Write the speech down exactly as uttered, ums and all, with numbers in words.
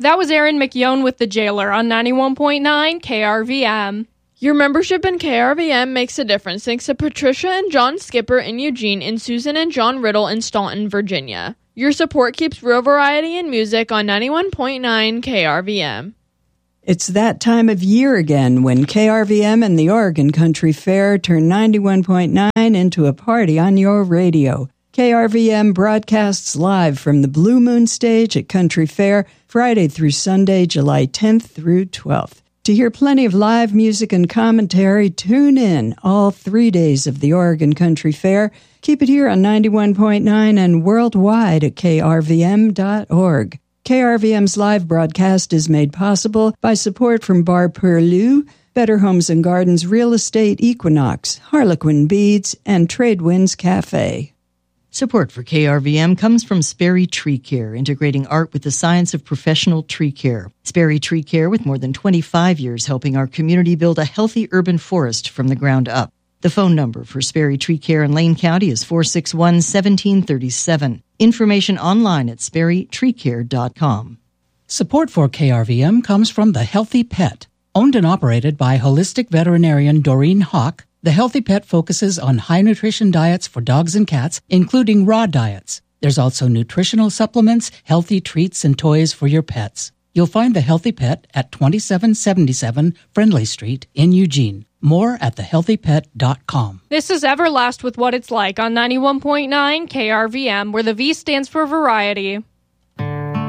That was Aaron McYone with The Jailer on ninety-one point nine K R V M. Your membership in K R V M makes a difference thanks to Patricia and John Skipper in Eugene and Susan and John Riddle in Staunton, Virginia. Your support keeps real variety in music on ninety-one point nine K R V M. It's that time of year again when K R V M and the Oregon Country Fair turn ninety-one point nine into a party on your radio. K R V M broadcasts live from the Blue Moon Stage at Country Fair Friday through Sunday, July tenth through twelfth. To hear plenty of live music and commentary, tune in all three days of the Oregon Country Fair. Keep it here on ninety-one point nine and worldwide at K R V M dot org. K R V M's live broadcast is made possible by support from Bar Perlu, Better Homes and Gardens Real Estate Equinox, Harlequin Beads, and Tradewinds Cafe. Support for K R V M comes from Sperry Tree Care, integrating art with the science of professional tree care. Sperry Tree Care, with more than twenty-five years helping our community build a healthy urban forest from the ground up. The phone number for Sperry Tree Care in Lane County is four six one, one seven three seven. Information online at sperry tree care dot com. Support for K R V M comes from The Healthy Pet. Owned and operated by holistic veterinarian Doreen Hawk, The Healthy Pet focuses on high-nutrition diets for dogs and cats, including raw diets. There's also nutritional supplements, healthy treats, and toys for your pets. You'll find The Healthy Pet at twenty-seven seventy-seven Friendly Street in Eugene. More at the healthy pet dot com. This is Everlast with What It's Like on ninety-one point nine K R V M, where the V stands for variety.